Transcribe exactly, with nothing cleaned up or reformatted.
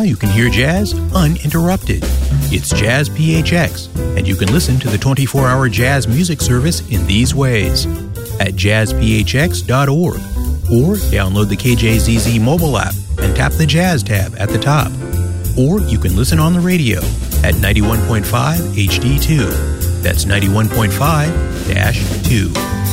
you can hear jazz uninterrupted. It's Jazz P H X, and you can listen to the twenty-four hour jazz music service in these ways: at jazz p h x dot org, or download the K J Z Z mobile app and tap the Jazz tab at the top. Or you can listen on the radio at ninety-one point five H D two. That's ninety-one point five dash two.